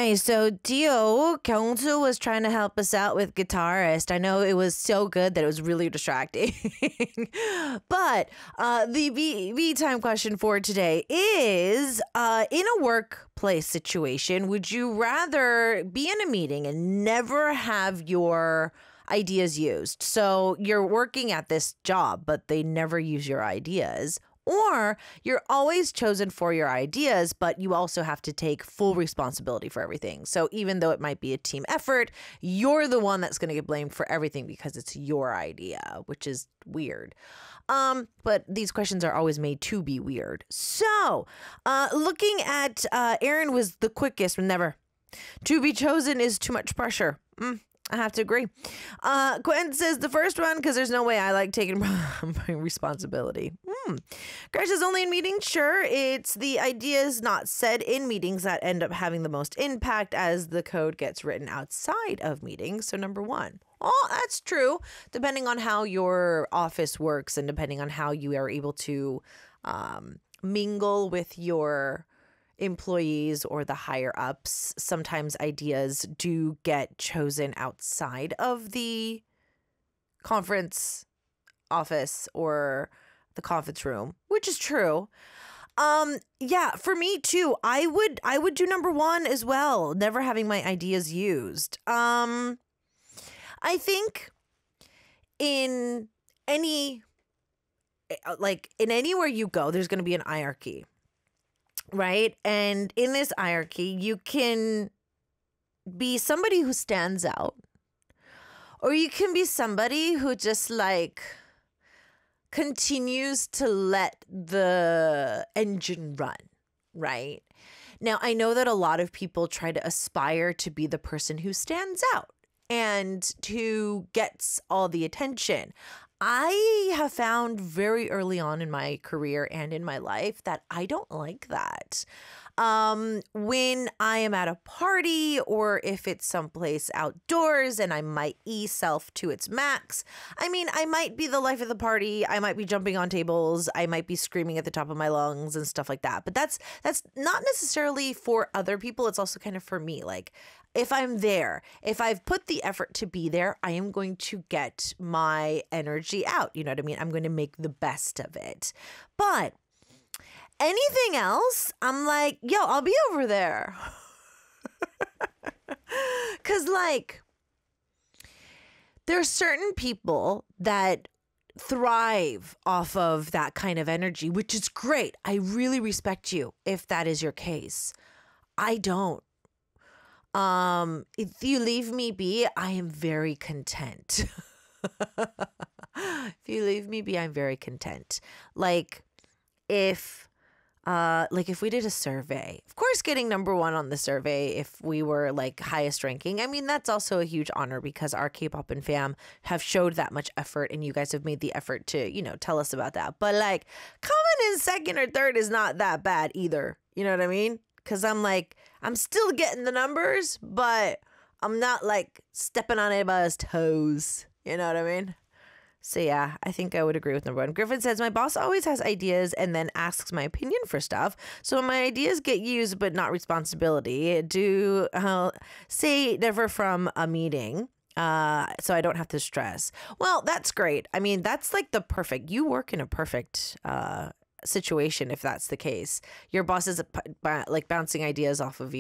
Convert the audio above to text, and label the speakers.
Speaker 1: Nice. So Dio Kyungsu was trying to help us out with guitarist. I know it was so good that it was really distracting. But the V time question for today is in a workplace situation, would you rather be in a meeting and never have your ideas used? So you're working at this job, but they never use your ideas. Or you're always chosen for your ideas, but you also have to take full responsibility for everything. So even though it might be a team effort, you're the one that's going to get blamed for everything because it's your idea, which is weird. But these questions are always made to be weird. So looking at Aaron was the quickest, never. To be chosen is too much pressure. I have to agree. Quentin says the first one because there's no way I like taking responsibility. Crash is only in meetings. Sure, it's the ideas not said in meetings that end up having the most impact as the code gets written outside of meetings. So number one. Oh, that's true. Depending on how your office works and depending on how you are able to mingle with your employees or the higher ups, sometimes ideas do get chosen outside of the conference office or the conference room, which is true. Yeah, for me too. I would do number one as well, never having my ideas used. I think in anywhere you go, there's going to be an hierarchy. Right? And in this hierarchy, you can be somebody who stands out, or you can be somebody who just continues to let the engine run, right? Now, I know that a lot of people try to aspire to be the person who stands out and who gets all the attention. I have found very early on in my career and in my life that I don't like that. When I am at a party or if it's someplace outdoors and I'm my self to its max, I mean, I might be the life of the party. I might be jumping on tables. I might be screaming at the top of my lungs and stuff like that. But that's not necessarily for other people. It's also kind of for me. Like, if I'm there, if I've put the effort to be there, I am going to get my energy out. You know what I mean? I'm going to make the best of it. But anything else, I'm like, yo, I'll be over there. Because, there's certain people that thrive off of that kind of energy, which is great. I really respect you if that is your case. I don't. If you leave me be, I am very content. If you leave me be, I'm very content. If we did a survey, of course, getting number one on the survey, if we were highest ranking, I mean, that's also a huge honor because our K-pop and fam have showed that much effort and you guys have made the effort to, tell us about that. But coming in second or third is not that bad either. You know what I mean? Because I'm still getting the numbers, but I'm not stepping on anybody's toes. You know what I mean? So yeah, I think I would agree with number one. Griffin says, my boss always has ideas and then asks my opinion for stuff. So my ideas get used, but not responsibility. Do say never from a meeting. So I don't have to stress. Well, that's great. I mean, that's you work in a perfect situation if that's the case. Your boss is bouncing ideas off of you.